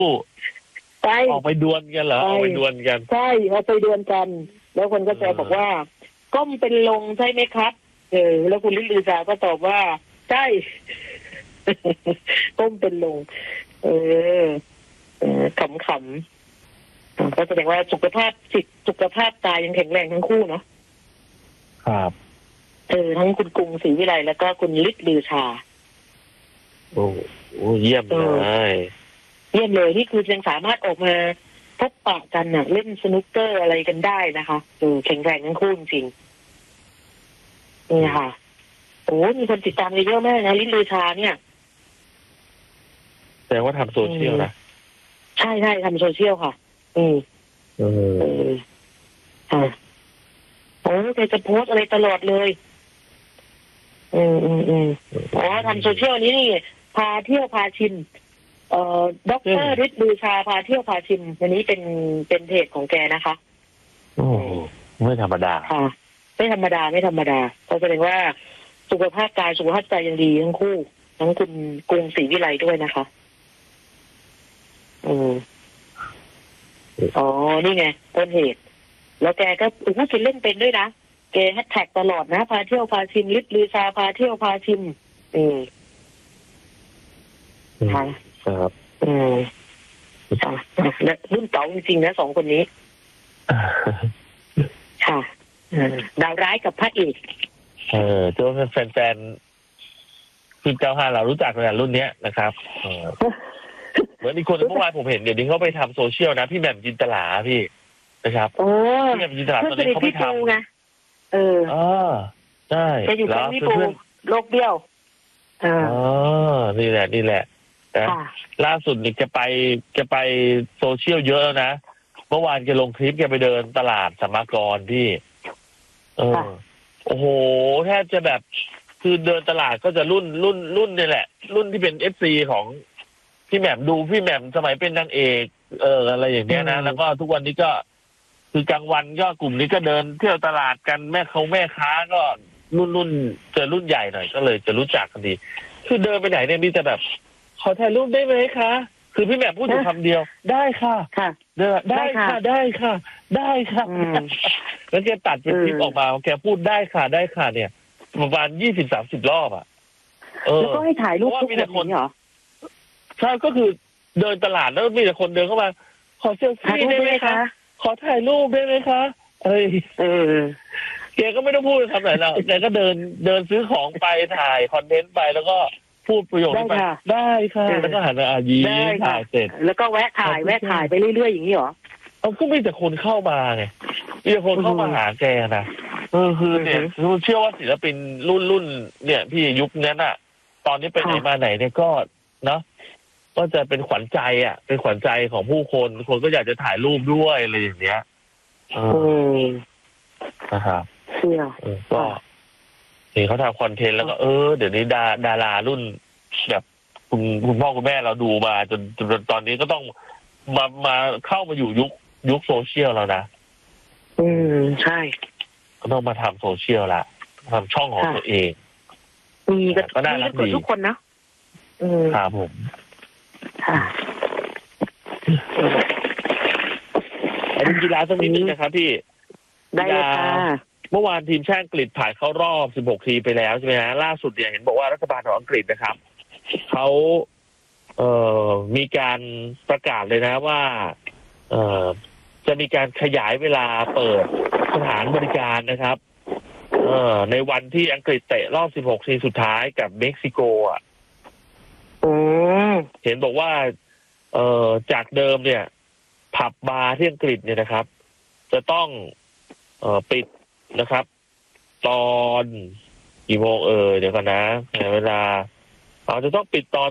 ไปออกไปดวลกันเหรอออกไปดวลกันใช่เอาไปดวลกันแล้วคนก็แซวบอกว่าก้มเป็นลงใช่ไหมครับแล้วคุณลิลลือจาก็ตอบว่าใช่ ก้มเป็นลงขำๆก็แสดงว่าสุขภาพจิตสุขภาพกายยังแข็งแรงทั้งคู่เนาะครับทั้งคุณกรุงศรีวิไลแล้วก็คุณลิศลือชาโอ้เยี่ยมเลยเยี่ยมเลยนี่คือยังสามารถออกมาพบปะกันน่ะเล่นสนุกเกอร์อะไรกันได้นะคะแข็งแรงทั้งคู่จริงนี่ค่ะโอ้มีคนติดตามเยอะมากนะลิศลือชาเนี่ยแสดงว่าทำโซเชียลนะใช่ทำโซเชียลค่ะค่ะโอ้แกจะโพสอะไรตลอดเลยทำโซเชียลนี้พาเที่ยวพาชิมด็อกเตอร์ฤทธิ์ลือชาพาเที่ยวพาชิมวันนี้เป็นเพจของแกนะคะไม่ธรรมดาค่ะไม่ธรรมดาเพราะแสดงว่าสุขภาพกายสุขภาพใจยังดีทั้งคู่ทั้งคุณกรุงศรีวิไลด้วยนะคะนี่ไงต้นเหตุแล้วแกก็คิดเล่นเป็นด้วยนะแกแฮชแท็กตลอดนะพาเที่ยวพาชิมฤทธิ์ลือชาพาเที่ยวพาชิมค่ะครับและรุ่นเก่าจริงๆนะสองคนนี้ค่ะดาวร้ายกับพระเอกตัวแฟนๆคือ95เรารู้จักเลยรุ่นนี้นะครับเหมือนอีกคนเมื่อวานผมเห็นเดี๋ยวนี้เขาไปทำโซเชียลนะพี่แหม่มจินตลาพี่นะครับพี่แหม่มจินตลาตอนนี้เขาไปทำไงใช่จะอยู่กับพี่ปูโลกเบี้ยวนี่แหละนะล่าสุดนี่แกไปโซเชียลเยอะแล้วนะเมื่อวานแกลงคลิปแกไปเดินตลาดสัมมากรพี่โอ้โหแทบจะแบบคือเดินตลาดก็จะรุ่นนี่แหละรุ่นที่เป็นFCของพี่แหม่มดูพี่แหม่มสมัยเป็นนางเอกอะไรอย่างเนี้ยนะแล้วก็ทุกวันนี้ก็คือกลางวันก็กลุ่มนี้ก็เดินเที่ยวตลาดกันแม่ค้าก็รุ่นเจอรุ่นใหญ่หน่อยก็เลยจะรู้จักกันดีคือเดินไปไหนเนี่ยมีแต่แบบขอถ่ายรูปได้ไหมคะคือพี่แหม่มพูดอยู่คำเดียวได้ค่ะได้ค่ะแล้วแกตัดเป็นคลิปออกมาแกพูดได้ค่ะเนี่ยประมาณ20-30 รอบอ่ะแล้วก็ให้ถ่ายรูปทุกคนเหรอใช่ก็คือเดินตลาดแล้วมีแต่คนเดินเข้ามาขอเซลฟี่ได้ไหมคะขอถ่ายรูปได้ไหมคะแกก็ไม่ต้องพูดคำไหนแล้วแกก็เดินซื้อของไปถ่ายคอนเทนต์ไปแล้วก็พูดประโยคนี้ไปได้ค่ะแล้วก็หันมายิ้มถ่ายเสร็จแล้วก็แวะถ่ายไปเรื่อยๆอย่างนี้เหรอก็มีแต่คนเข้ามาไงมีแต่คนเข้ามาหาแกนะคือเนี่ยเชื่อว่าศิลปินรุ่นเนี่ยพี่ยุคนั้นอ่ะตอนนี้ไปไหนมาไหนเนี่ยก็เนาะก็จะเป็นขวัญใจเป็นขวัญใจของผู้คนก็อยากจะถ่ายรูปด้วยอะไรอย่างเงี้ยนะครับก็เห็นเขาทำคอนเทนต์แล้วก็เดี๋ยวนี้ดารารุ่นแบบคุณพ่อคุณแม่เราดูมาจนตอนนี้ก็ต้องมาเข้ามาอยู่ยุคโซเชียลแล้วนะใช่ก็ต้องมาทำโซเชียลละทำช่องของตัวเองมีก็น่ารักดีทุกคนนะครับผมเอาดูกีฬาสักนิดนึงนะครับพี่ได้ค่ะเมื่อวานทีมชาติอังกฤษผ่านเข้ารอบ16 ทีมไปแล้วใช่ไหมฮะล่าสุดเนี่ยเห็นบอกว่ารัฐบาลของอังกฤษนะครับเขามีการประกาศเลยนะว่าจะมีการขยายเวลาเปิดสถานบริการนะครับในวันที่อังกฤษเตะรอบ16 ทีมสุดท้ายกับเม็กซิโกเห็นบอกว่าจากเดิมเนี่ยผับบาร์ที่อังกฤษเนี่ยนะครับจะต้องปิดนะครับตอนกี่โมงเดี๋ยวก่อนนะเวลาจะต้องปิดตอน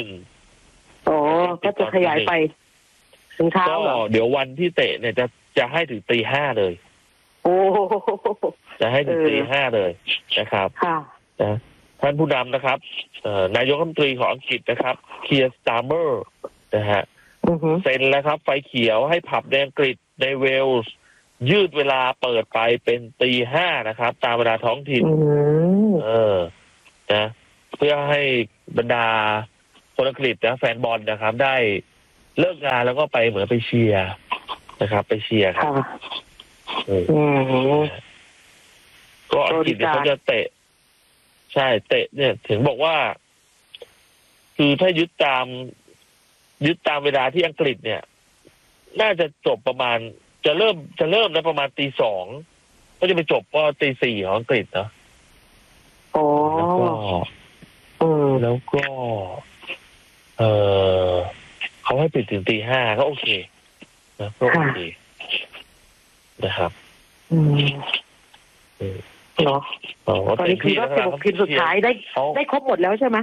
01:00 ก็จะขยายไปถึงเช้าเหรอเดี๋ยววันที่เตะเนี่ยจะให้ถึง 05:00 เลยจะให้ถึง 05:00 เลยนะครับนะท่านผู้นำนะครับนายกรัฐมนตรีของอังกฤษนะครับเคียร์สตาร์เมอร์นะฮะเซ็นแล้วครับไฟเขียวให้ผับในอังกฤษในเวลส์ยืดเวลาเปิดไปเป็น 05:00 นะครับตามเวลาท้องถิ่นนะเพื่อให้บรรดาคนอังกฤษนะแฟนบอลนะครับได้เลิกงานแล้วก็ไปเหมือนไปเชียร์นะครับ ไปเชียร์ครับก็อังกฤษเนี่ยเขาจะเตะใช่เตะเนี่ยถึงบอกว่า คือถ้ายึดตามเวลาที่อังกฤษเนี่ย น่าจะจบประมาณจะเริ่มนะประมาณตี 2ก็จะไปจบก็ตี 4ของอังกฤษเนาะแล้วก็เขาให้ปิดถึงตี 5ก็โอเคนะก็โอเคนะครับเนาะตอนนี้คือว่าทีมสุดท้ายได้ครบหมดแล้วใช่ไหม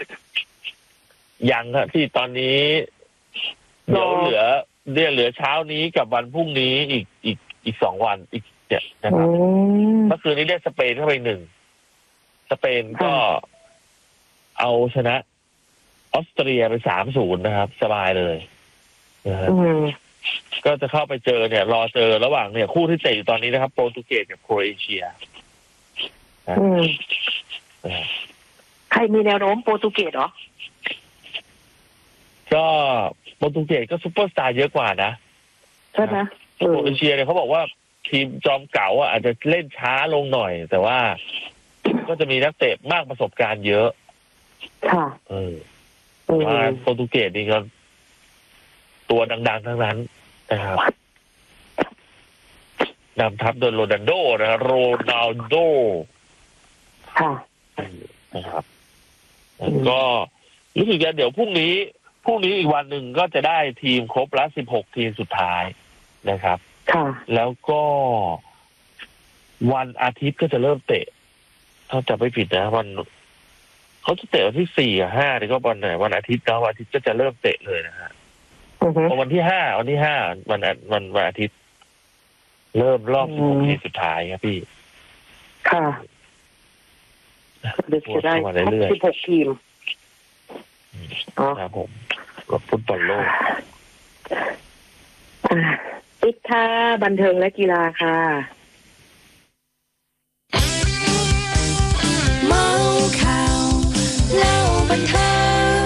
ยังครับที่ตอนนี้เดี๋ยวเหลือเช้านี้กับวันพรุ่งนี้อีก2 วันอีกเนี่ยนะครับเมื่อคืนนี้ได้สเปนเข้าไป1สเปนก็เอาชนะออสเตรียไป 3-0 นะครับสบายเลยนะครับก็จะเข้าไปเจอเนี่ยรอเจอระหว่างเนี่ยคู่ที่เตะอยู่ตอนนี้นะครับโปรตุเกสกับโครเอเชียใครมีแนวโน้มโปรตุเกสเหรอก็โปรตุเกสก็ซุปเปอร์สตาร์เยอะกว่านะใช่ไหมโครเอเชียเนี่ยเขาบอกว่าทีมจอมเก่าอาจจะเล่นช้าลงหน่อยแต่ว่าก็จะมีนักเตะมากประสบการณ์เยอะค่ะว่าโปรตุเกสนี่ก็ตัวดังๆทั้งนั้นนะครับนำทัพโดยโรนัลโดนะโรนัลโดนะครับก็รู้สึกว่าเดี๋ยวพรุ่งนี้อีกวันหนึ่งก็จะได้ทีมครบละ16ทีมสุดท้ายนะครับแล้วก็วันอาทิตย์ก็จะเริ่มเตะถ้าจะไม่ผิดนะวันเขาจะเตะวันที่4 กับ 5นี่ก็วันไหนวันอาทิตย์นะวันอาทิตย์ก็จะเริ่มเตะเลยนะฮะวันที่ 5วันอาทิตย์เริ่มรอบ16ทีมสุดท้ายครับพี่ค่ะเด็กจะได้16ทีมครับผมกับฟุตบอลโลกปิดท่าบันเทิงและกีฬาค่ะเมาข่าวเล่าบันเทิง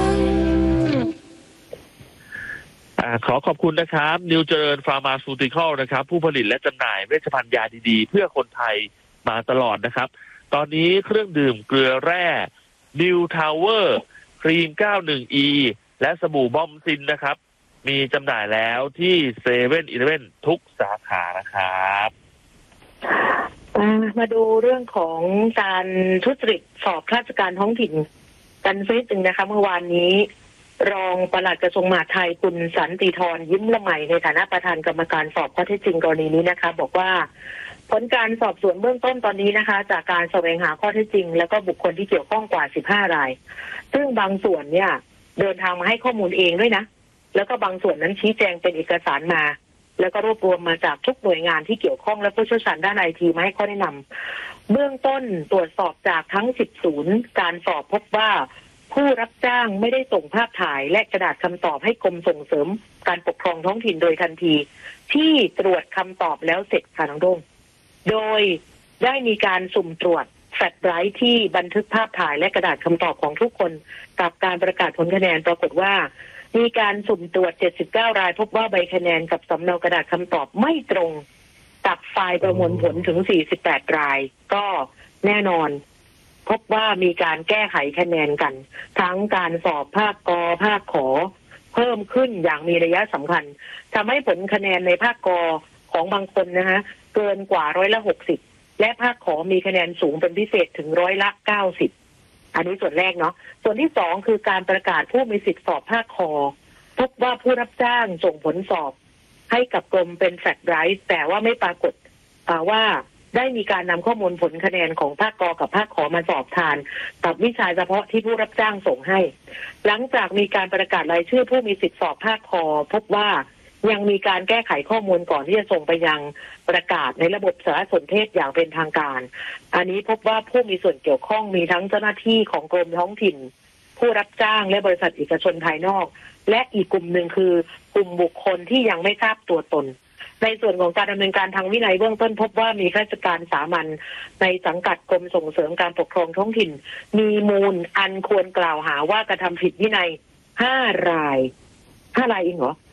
ขอขอบคุณนะครับนิวเจริญฟาร์มาซูติคอลนะครับผู้ผลิตและจำหน่ายเวชภัณฑ์ยาดีๆเพื่อคนไทยมาตลอดนะครับตอนนี้เครื่องดื่มเกลือแร่นิวทาวเวอร์ครีม 91E และสบู่บอมซินนะครับมีจำหน่ายแล้วที่เซเว่นอีเลฟเว่นทุกสาขานะครับมาดูเรื่องของการทุจริตสอบข้าราชการท้องถิ่นกันสักนิดนึงนะคะเมื่อวานนี้รองปลัดกระทรวงมหาดไทยคุณสันติธรยิ้มละไมในฐานะประธานกรรมการสอบข้อเท็จจริงกรณีนี้นะคะบอกว่าผลการสอบสวนเบื้องต้นตอนนี้นะคะจากการแสวงหาข้อเท็จจริงแล้วก็บุคคลที่เกี่ยวข้องกว่า15 รายซึ่งบางส่วนเนี่ยเดินทางมาให้ข้อมูลเองด้วยนะแล้วก็บางส่วนนั้นชี้แจงเป็นเอกสารมาแล้วก็รวบรวมมาจากทุกหน่วยงานที่เกี่ยวข้องและผู้เชี่ยวชาญด้านไอทีมาให้ข้อแนะนำเบื้องต้นตรวจสอบจากทั้ง10ศูนย์การสอบพบว่าผู้รับจ้างไม่ได้ส่งภาพถ่ายและกระดาษคำตอบให้กรมส่งเสริมการปกครองท้องถิ่นโดยทันทีที่ตรวจคำตอบแล้วเสร็จค่ะน้องดงโดยได้มีการสุ่มตรวจแฟลชไดรฟ์ที่บันทึกภาพถ่ายและกระดาษคำตอบของทุกคนกับการประกาศผลคะแนนปรากฏว่ามีการสุ่มตรวจ79 รายพบว่าใบคะแนนกับสำเนากระดาษคำตอบไม่ตรงกับไฟล์ประมวลผลถึง48 รายก็แน่นอนพบว่ามีการแก้ไขคะแนนกันทั้งการสอบภาคกภาคขอเพิ่มขึ้นอย่างมีนัยสำคัญทำให้ผลคะแนนในภาคกของบางคนนะคะเกินกว่า60%และภาคขอมีคะแนนสูงเป็นพิเศษถึง90%อันนี้ส่วนแรกเนาะส่วนที่2คือการประกาศผู้มีสิทธิสอบภาคคอพบว่าผู้รับจ้างส่งผลสอบให้กับกรมเป็นแฟลชไดรฟ์แต่ว่าไม่ปรากฏว่าได้มีการนำข้อมูลผลคะแนนของภาคกกับภาคขอมาสอบทานกับวิชาเฉพาะที่ผู้รับจ้างส่งให้หลังจากมีการประกาศรายชื่อผู้มีสิทธิสอบภาคคอพบว่ายังมีการแก้ไขข้อมูลก่อนที่จะส่งไปยังประกาศในระบบสารสนเทศอย่างเป็นทางการอันนี้พบว่าผู้มีส่วนเกี่ยวข้องมีทั้งเจ้าหน้าที่ของกรมท้องถิ่นผู้รับจ้างและบริษัทเอกชนภายนอกและอีกกลุ่มหนึ่งคือกลุ่มบุคคลที่ยังไม่ทราบตัวตนในส่วนของการดำเนินการทางวินัยเบื้องต้นพบว่ามีข้าราชการสามัญในสังกัดกรมส่งเสริมการปกครองท้องถิ่นมีมูลอันควรกล่าวหาว่ากระทำผิดวินัย5 ราย 5 รายเองเหรอ